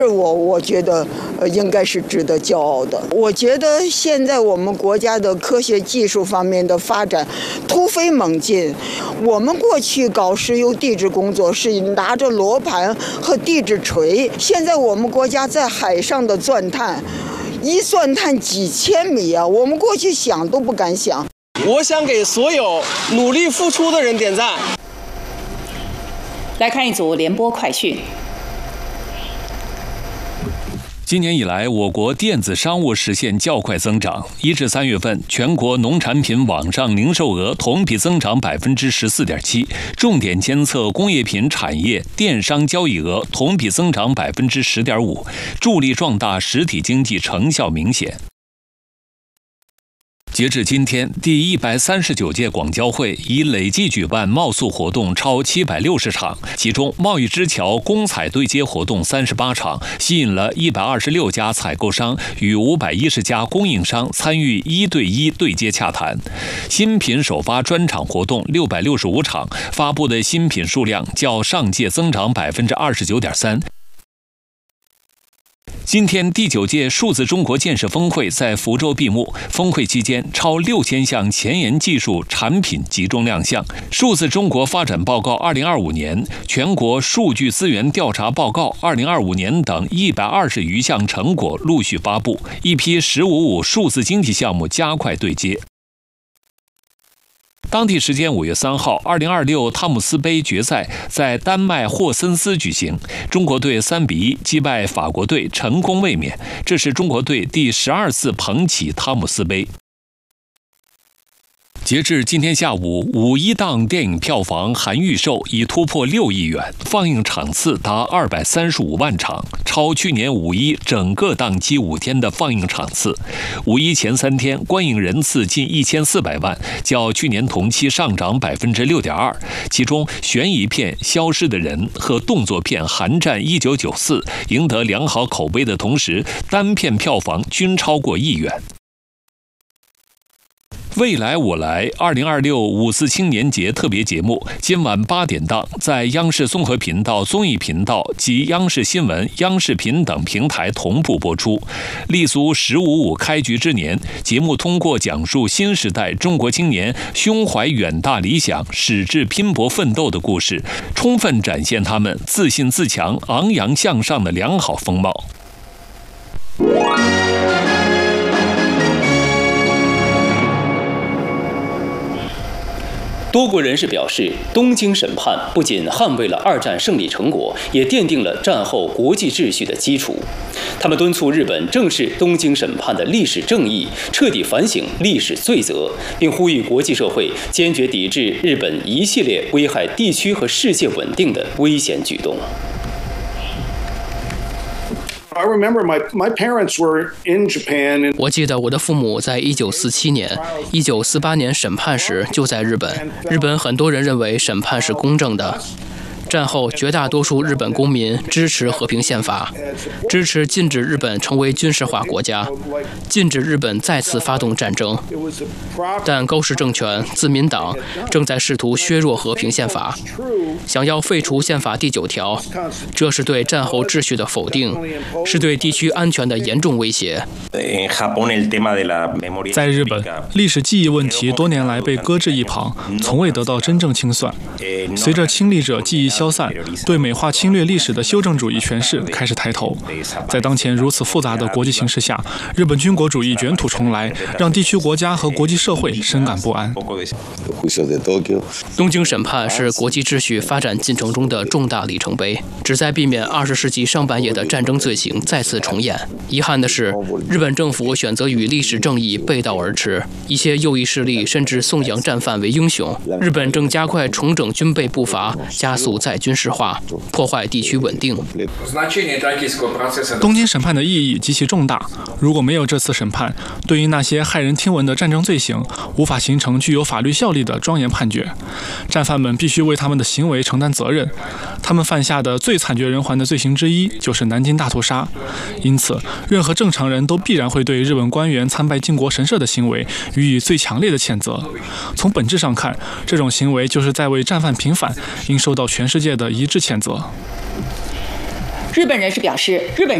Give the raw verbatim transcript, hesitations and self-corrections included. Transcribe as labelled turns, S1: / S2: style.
S1: 我我觉得呃应该是值得骄傲的。我觉得现在我们国家的科学技术方面的发展突飞猛进。我们过去搞石油地质工作是拿着罗盘和地质锤，现在我们国家在海上的钻探，一钻探几千米啊，我们过去想都不敢想。
S2: 我想给所有努力付出的人点赞。
S3: 来看一组联播快讯。
S4: 今年以来，我国电子商务实现较快增长。一至三月份，全国农产品网上零售额同比增长百分之十四点七，重点监测工业品产业电商交易额同比增长百分之十点五，助力壮大实体经济成效明显。截至今天，第一百三十九届广交会已累计举办贸促活动超七百六十场，其中贸易之桥公采对接活动三十八场，吸引了一百二十六家采购商与五百一十家供应商参与一对一对接洽谈。新品首发专场活动六百六十五场，发布的新品数量较上届增长百分之二十九点三。今天，第九届数字中国建设峰会在福州闭幕。峰会期间，超六千项前沿技术产品集中亮相。数字中国发展报告二零二五年、全国数据资源调查报告二零二五年等一百二十余项成果陆续发布，一批“十五五”数字经济项目加快对接。当地时间五月三号，二零二六汤姆斯杯决赛在丹麦霍森斯举行，中国队三比一击败法国队，成功卫冕。这是中国队第十二次捧起汤姆斯杯。截至今天下午，五一档电影票房含预售已突破六亿元，放映场次达二百三十五万场，超去年五一整个档期五天的放映场次。五一前三天观影人次近一千四百万，较去年同期上涨百分之六点二。其中，悬疑片《消失的人》和动作片《寒战一九九四》赢得良好口碑的同时，单片票房均超过亿元。未来我来二零二六五四青年节特别节目，今晚八点档在央视综合频道、综艺频道及央视新闻、央视频等平台同步播出。立足“十五五”开局之年，节目通过讲述新时代中国青年胸怀远大理想、矢志拼搏奋斗的故事，充分展现他们自信自强、昂扬向上的良好风貌。
S5: 多国人士表示，东京审判不仅捍卫了二战胜利成果，也奠定了战后国际秩序的基础。他们敦促日本正视东京审判的历史正义，彻底反省历史罪责，并呼吁国际社会坚决抵制日本一系列危害地区和世界稳定的危险举动。
S6: I remember my my parents were in Japan.
S7: 我记得我的父母在一九四七年、一九四八年审判时就在日本。日本很多人认为审判是公正的。战后，绝大多数日本公民支持和平宪法，支持禁止日本成为军事化国家，禁止日本再次发动战争。但高市政权、自民党正在试图削弱和平宪法，想要废除宪法第九条，这是对战后秩序的否定，是对地区安全的严重威胁。
S8: 在日本，历史记忆问题多年来被搁置一旁，从未得到真正清算。随着亲历者记忆消散，对美化侵略历史的修正主义诠释开始抬头。在当前如此复杂的国际形势下，日本军国主义卷土重来，让地区国家和国际社会深感不安。
S7: 东京审判是国际秩序发展进程中的重大里程碑，旨在避免二十世纪上半叶的战争罪行再次重演。遗憾的是，日本政府选择与历史正义背道而驰，一些右翼势力甚至颂扬战犯为英雄。日本正加快重整军备步伐，加速再军事化，破坏地区稳定。
S8: 东京审判的意义极其重大，如果没有这次审判，对于那些骇人听闻的战争罪行，无法形成具有法律效力的庄严判决。战犯们必须为他们的行为承担责任。他们犯下的最惨绝人寰的罪行之一就是南京大屠杀。因此，任何正常人都必然会对日本官员参拜靖国神社的行为予以最强烈的谴责。从本质上看，这种行为就是在为战犯平反，应受到全世界的一致谴责。
S3: 日本人士表示，日本